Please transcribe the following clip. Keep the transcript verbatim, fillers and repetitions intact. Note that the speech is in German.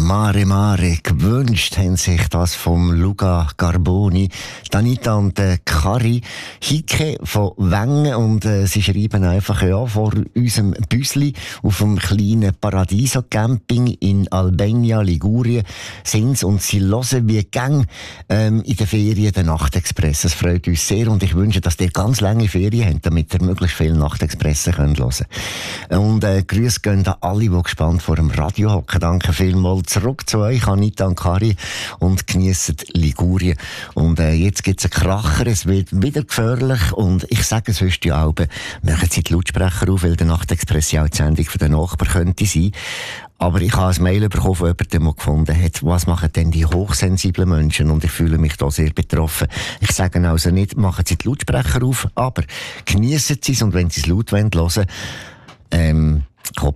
Mare Mare gewünscht haben sich das vom Luca Carboni, Danita und äh, Kari Hicke von Wengen, und äh, sie schreiben einfach ja vor unserem Büsli auf dem kleinen Paradiso Camping in Albania, Ligurien sind und sie hören wie gang ähm, in den Ferien den Nachtexpress. Das freut uns sehr und ich wünsche, dass ihr ganz lange Ferien habt, damit ihr möglichst viele Nachtexpressen hören könnt. Und äh, Grüße gehen an alle, die gespannt vor dem Radio hocken. Danke vielmals. Zurück zu euch, Anita und Kari, und geniessen Ligurien. Und äh, jetzt gibt es einen Kracher, es wird wieder gefährlich und ich sage es sonst ja auch, machen Sie die Lautsprecher auf, weil der Nachtexpress ja auch die Sendung für den Nachbarn könnte sein. Aber ich habe ein Mail bekommen von jemandem, der gefunden hat, was machen denn die hochsensiblen Menschen? Und ich fühle mich da sehr betroffen. Ich sage also nicht, machen Sie die Lautsprecher auf, aber geniessen Sie es, und wenn Sie es laut hören wollen, ähm,